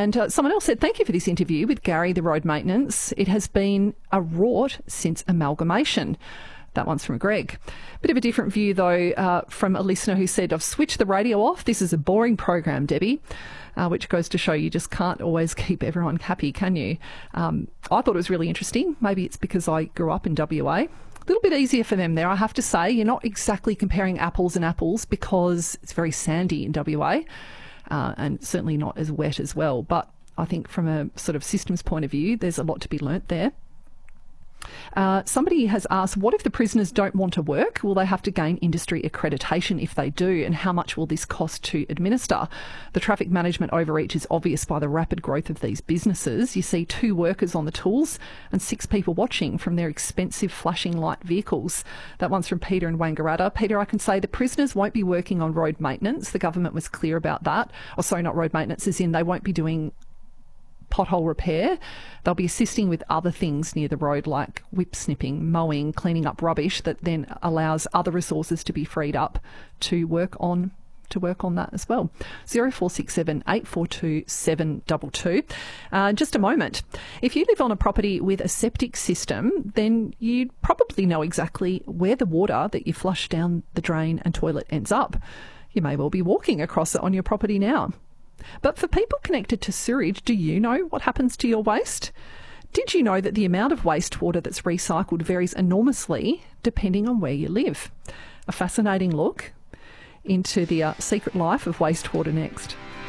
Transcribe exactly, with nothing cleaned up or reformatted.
And uh, someone else said, thank you for this interview with Gary, the road maintenance. It has been a rort since amalgamation. That one's from Greg. Bit of a different view, though, uh, from a listener who said, I've switched the radio off. This is a boring program, Debbie, uh, which goes to show you just can't always keep everyone happy, can you? Um, I thought it was really interesting. Maybe it's because I grew up in W A. A little bit easier for them there, I have to say. You're not exactly comparing apples and apples because it's very sandy in W A uh, and certainly not as wet as well. But I think from a sort of systems point of view, there's a lot to be learnt there. Uh, somebody has asked, what if the prisoners don't want to work? Will they have to gain industry accreditation if they do? And how much will this cost to administer? The traffic management overreach is obvious by the rapid growth of these businesses. You see two workers on the tools and six people watching from their expensive flashing light vehicles. That one's from Peter in Wangaratta. Peter, I can say the prisoners won't be working on road maintenance. The government was clear about that. Oh, sorry, not road maintenance, as in they won't be doing pothole repair. They'll be assisting with other things near the road like whip snipping, mowing, cleaning up rubbish that then allows other resources to be freed up to work on to work on that as well. zero four six seven, eight four two, seven two two. Uh, just a moment. If you live on a property with a septic system, then you probably know exactly where the water that you flush down the drain and toilet ends up. You may well be walking across it on your property now. But for people connected to sewerage, do you know what happens to your waste? Did you know that the amount of wastewater that's recycled varies enormously depending on where you live? A fascinating look into the uh, secret life of wastewater next.